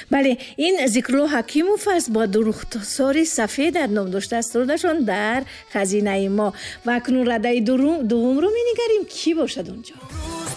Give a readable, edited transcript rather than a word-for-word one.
бале, ин Зикрулло Ҳакимов аст бо дурухтсори сафед дар ном дошта астродашон дар хазинаи мо. Ва акнун раддаи дуввумро менигарим. Кӣ бошад онҷо?